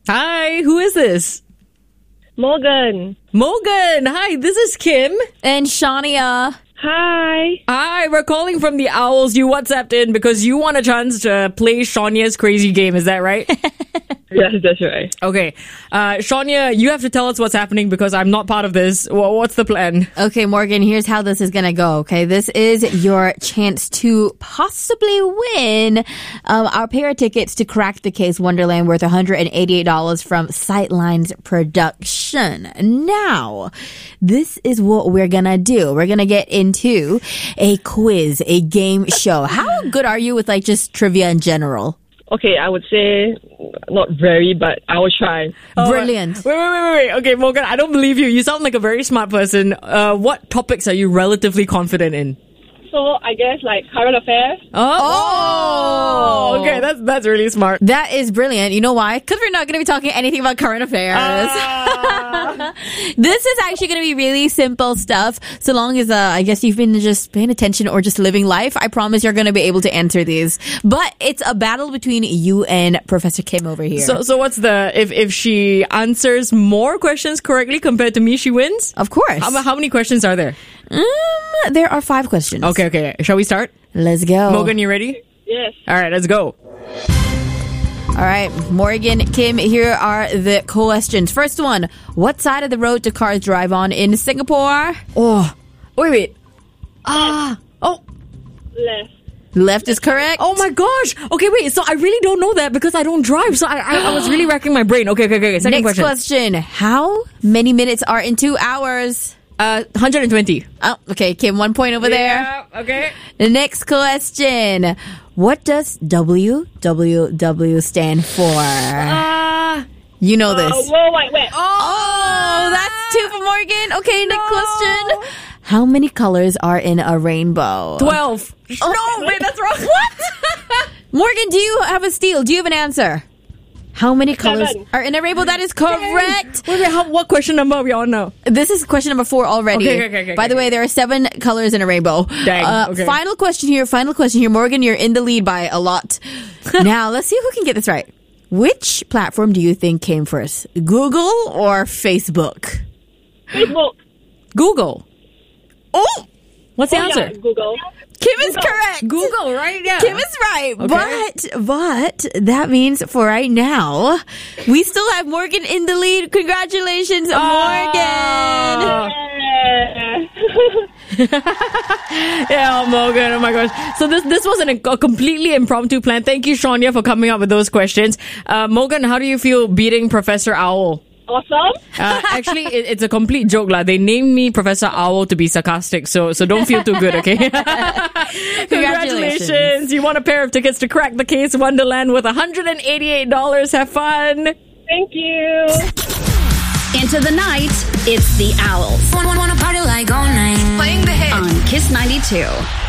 Hi, who is this? Morgan. Morgan. Hi, this is Kim. And Shania. Hi. Hi, we're calling from the Owls. You WhatsApped in because you want a chance to play Shania's crazy game. Is that right? Yes, that's right. Okay. Shania, you have to tell us what's happening because I'm not part of this. What's the plan? Okay, Morgan, here's how this is going to go, okay? This is your chance to possibly win our pair of tickets to Crack the Case Wonderland worth $188 from Sightlines Production. Now, this is what we're going to do. We're going to get into a quiz, a game show. How good are you with like just trivia in general? Okay, I would say not very, but I will try. Brilliant. Wait. Okay, Morgan, I don't believe you. You sound like a very smart person. What topics are you relatively confident in? So I guess like current affairs. Oh! Okay, that's really smart. That is brilliant. You know why? Because we're not going to be talking anything about current affairs. This is actually going to be really simple stuff. So long as, I guess you've been just paying attention or just living life, I promise you're going to be able to answer these. But it's a battle between you and Professor Kim over here. So what's the, if she answers more questions correctly compared to me, she wins? Of course. How many questions are there? There are 5 questions. Okay. Shall we start? Let's go. Morgan, you ready? Yes. All right, let's go. All right, Morgan, Kim, here are the questions. First one, what side of the road do cars drive on in Singapore? Oh, wait. Left. Left is correct. Oh my gosh. Okay, wait. So I really don't know that because I don't drive. So I was really racking my brain. Okay. Second Next question. How many minutes are in 2 hours? 120. Oh, okay, Kim, 1 point over there. Yeah, okay. The next question. What does WWW stand for? You know this. World Wide Web. Oh, that's 2 for Morgan. Okay, next question. How many colors are in a rainbow? 12. Oh, No, wait, that's wrong. What? Morgan, do you have a steal? Do you have an answer? How many colors 7. are in a rainbow? That is correct. Wait, what question number are we on now? This is question number 4 already. Okay. By the way, there are 7 colors in a rainbow. Dang, okay. Final question here. Morgan, you're in the lead by a lot. Now, let's see who can get this right. Which platform do you think came first? Google or Facebook? Facebook. Google. Oh! What's the answer? Yeah, Google. Kim is correct. Google, right? Yeah. Kim is right. Okay. But that means for right now, we still have Morgan in the lead. Congratulations, Morgan. Yeah, Morgan. Oh my gosh. So this was a completely impromptu plan. Thank you, Shania, for coming up with those questions. Morgan, how do you feel beating Professor Owl? Awesome. Actually, it's a complete joke, lah. They named me Professor Owl to be sarcastic, so don't feel too good, okay? Congratulations. You won a pair of tickets to Crack the Case Wonderland with $188. Have fun. Thank you. Into the night, it's the Owls. Wanna party like all night. Playing the hit on Kiss 92.